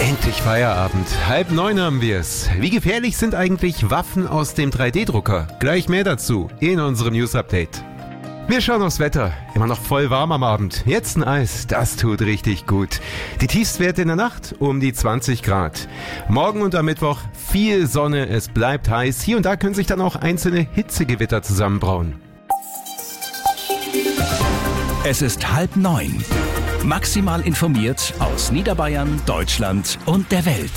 Endlich Feierabend. 8:30 haben wir's. Wie gefährlich sind eigentlich Waffen aus dem 3D-Drucker? Gleich mehr dazu in unserem News-Update. Wir schauen aufs Wetter. Immer noch voll warm am Abend. Jetzt ein Eis, das tut richtig gut. Die Tiefstwerte in der Nacht um die 20 Grad. Morgen und am Mittwoch viel Sonne, es bleibt heiß. Hier und da können sich dann auch einzelne Hitzegewitter zusammenbrauen. Es ist 8:30. Maximal informiert aus Niederbayern, Deutschland und der Welt.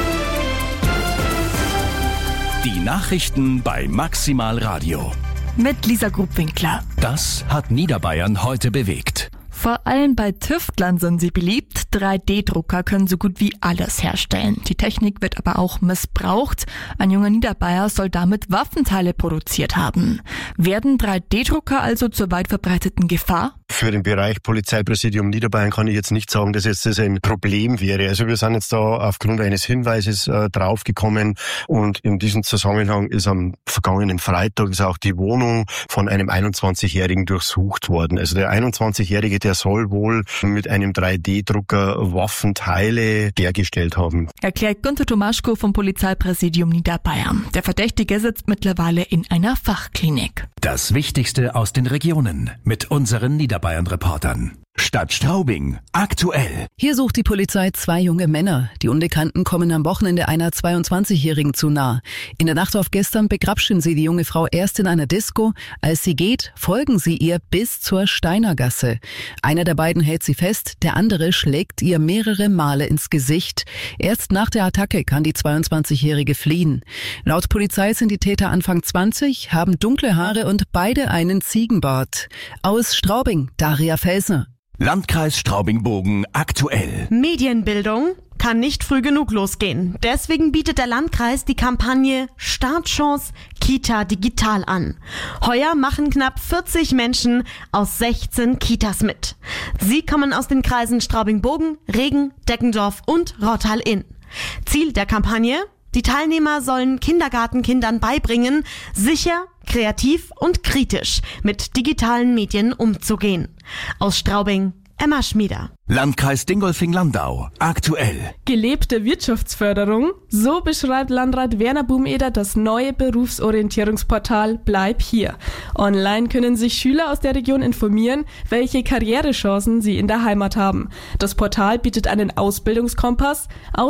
Die Nachrichten bei Maximal Radio. Mit Lisa Grubwinkler. Das hat Niederbayern heute bewegt. Vor allem bei Tüftlern sind sie beliebt. 3D-Drucker können so gut wie alles herstellen. Die Technik wird aber auch missbraucht. Ein junger Niederbayer soll damit Waffenteile produziert haben. Werden 3D-Drucker also zur weit verbreiteten Gefahr? Für den Bereich Polizeipräsidium Niederbayern kann ich jetzt nicht sagen, dass jetzt das ein Problem wäre. Also wir sind jetzt da aufgrund eines Hinweises draufgekommen und in diesem Zusammenhang ist am vergangenen Freitag ist auch die Wohnung von einem 21-Jährigen durchsucht worden. Also der 21-Jährige, der soll wohl mit einem 3D-Drucker Waffenteile hergestellt haben. Erklärt Günther Tomaschko vom Polizeipräsidium Niederbayern. Der Verdächtige sitzt mittlerweile in einer Fachklinik. Das Wichtigste aus den Regionen mit unseren Niederbayern-Reportern. Stadt Straubing. Aktuell. Hier sucht die Polizei 2 junge Männer. Die Unbekannten kommen am Wochenende einer 22-Jährigen zu nah. In der Nacht auf gestern begrapschen sie die junge Frau erst in einer Disco. Als sie geht, folgen sie ihr bis zur Steinergasse. Einer der beiden hält sie fest, der andere schlägt ihr mehrere Male ins Gesicht. Erst nach der Attacke kann die 22-Jährige fliehen. Laut Polizei sind die Täter Anfang 20, haben dunkle Haare und beide einen Ziegenbart. Aus Straubing, Daria Felsner. Landkreis Straubing-Bogen aktuell. Medienbildung kann nicht früh genug losgehen. Deswegen bietet der Landkreis die Kampagne Startchance Kita Digital an. Heuer machen knapp 40 Menschen aus 16 Kitas mit. Sie kommen aus den Kreisen Straubing-Bogen, Regen, Deckendorf und Rottal-Inn. Ziel der Kampagne? Die Teilnehmer sollen Kindergartenkindern beibringen, sicher, kreativ und kritisch mit digitalen Medien umzugehen. Aus Straubing, Emma Schmieder. Landkreis Dingolfing-Landau aktuell. Gelebte Wirtschaftsförderung, so beschreibt Landrat Werner Bumeder das neue Berufsorientierungsportal Bleib hier. Online können sich Schüler aus der Region informieren, welche Karrierechancen sie in der Heimat haben. Das Portal bietet einen Ausbildungskompass,